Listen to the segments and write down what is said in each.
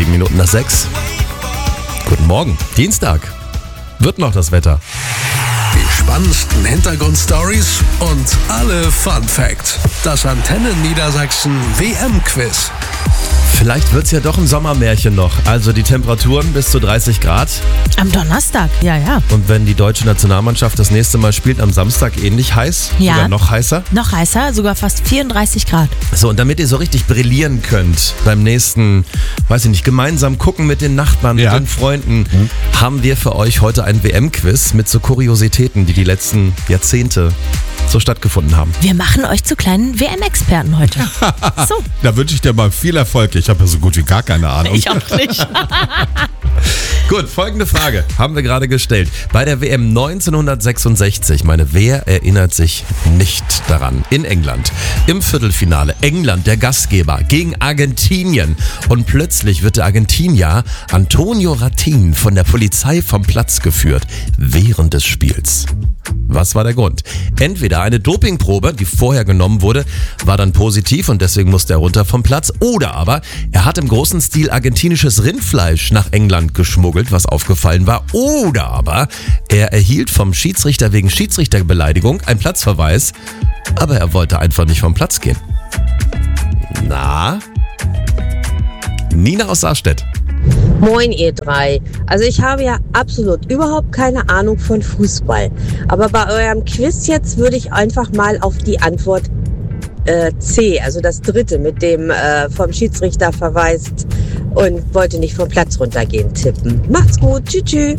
7 Minuten nach 6. Guten Morgen, Dienstag. Wird noch das Wetter. Die spannendsten Hintergrundstories und alle Fun Facts. Das Antenne Niedersachsen WM-Quiz. Vielleicht wird's ja doch ein Sommermärchen noch. Also die Temperaturen bis zu 30 Grad. Am Donnerstag, ja. Und wenn die deutsche Nationalmannschaft das nächste Mal spielt, am Samstag ähnlich heiß, Ja. sogar noch heißer. Noch heißer, sogar fast 34 Grad. So, und damit ihr so richtig brillieren könnt beim nächsten, weiß ich nicht, gemeinsam gucken mit den Nachbarn, mit den Freunden, haben wir für euch heute ein WM-Quiz mit so Kuriositäten, die die letzten Jahrzehnte so stattgefunden haben. Wir machen euch zu kleinen WM-Experten heute. So, Da wünsche ich dir mal viel Erfolg. Ich habe ja so gut wie gar keine Ahnung. ich auch nicht. Gut, folgende Frage haben wir gerade gestellt. Bei der WM 1966, wer erinnert sich nicht daran? In England, im Viertelfinale, England, der Gastgeber, gegen Argentinien. Und plötzlich wird der Argentinier Antonio Ratin von der Polizei vom Platz geführt, während des Spiels. Was war der Grund? Entweder eine Dopingprobe, die vorher genommen wurde, war dann positiv und deswegen musste er runter vom Platz. Oder aber er hat im großen Stil argentinisches Rindfleisch nach England geschmuggelt, was aufgefallen war. Oder aber er erhielt vom Schiedsrichter wegen Schiedsrichterbeleidigung einen Platzverweis, aber er wollte einfach nicht vom Platz gehen. Na? Nina aus Saarstedt. Moin ihr drei. Also ich habe ja absolut überhaupt keine Ahnung von Fußball. Aber bei eurem Quiz jetzt würde ich einfach mal auf die Antwort C, also das dritte mit dem vom Schiedsrichter verweist und wollte nicht vom Platz runtergehen, tippen. Macht's gut, tschüss.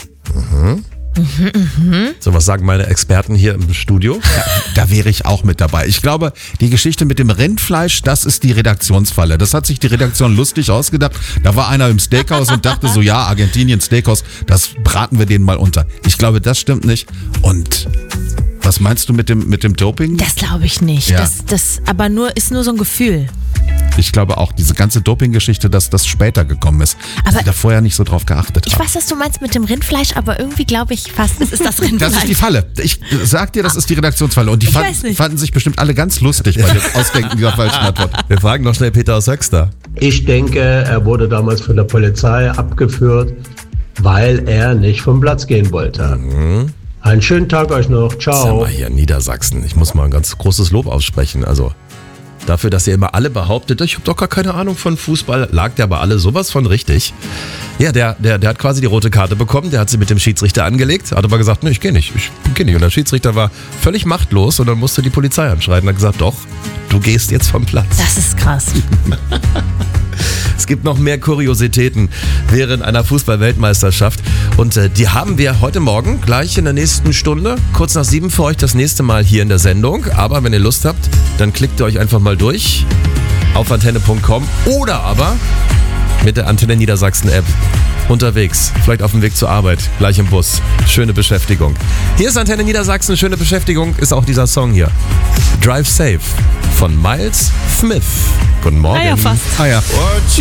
So, was sagen meine Experten hier im Studio? Da wäre ich auch mit dabei. Ich glaube, die Geschichte mit dem Rindfleisch, das ist die Redaktionsfalle. Das hat sich die Redaktion lustig ausgedacht. Da war einer im Steakhouse und dachte so, ja, Argentinien Steakhouse, das braten wir denen mal unter. Ich glaube, das stimmt nicht. Und was meinst du mit dem Doping? Das glaube ich nicht. Ja. Das aber ist nur so ein Gefühl. Ich glaube auch, diese ganze Doping-Geschichte, dass das später gekommen ist. Dass Aber sie da vorher nicht so drauf geachtet Ich haben. weiß, was du meinst mit dem Rindfleisch, aber irgendwie glaube ich fast, es ist das Rindfleisch. Das ist die Falle. Ich sag dir, das ist die Redaktionsfalle. Und die Ich weiß nicht. fanden sich bestimmt alle ganz lustig bei dem Ausdenken dieser falschen Antwort. Wir fragen noch schnell Peter aus Höxter. Ich denke, er wurde damals von der Polizei abgeführt, weil er nicht vom Platz gehen wollte. Einen schönen Tag euch noch. Sag Ciao. mal hier in Niedersachsen. Ich muss mal ein ganz großes Lob aussprechen. Also dafür, dass ihr immer alle behauptet, ich habe doch gar keine Ahnung von Fußball, lag der aber alle sowas von richtig. Ja, der hat quasi die rote Karte bekommen, der hat sie mit dem Schiedsrichter angelegt, hat aber gesagt, ne, ich gehe nicht. Und der Schiedsrichter war völlig machtlos und dann musste die Polizei anschreiten und hat gesagt, doch, du gehst jetzt vom Platz. Das ist krass. Es gibt noch mehr Kuriositäten während einer Fußball-Weltmeisterschaft und die haben wir heute Morgen gleich in der nächsten Stunde, kurz nach 7 für euch das nächste Mal hier in der Sendung. Aber wenn ihr Lust habt, dann klickt ihr euch einfach mal durch auf antenne.com oder aber mit der Antenne Niedersachsen App unterwegs, vielleicht auf dem Weg zur Arbeit, gleich im Bus. Schöne Beschäftigung. Hier ist Antenne Niedersachsen, schöne Beschäftigung ist auch dieser Song hier. Drive Safe von Miles Smith. Guten Morgen. Ja, fast. Ah ja.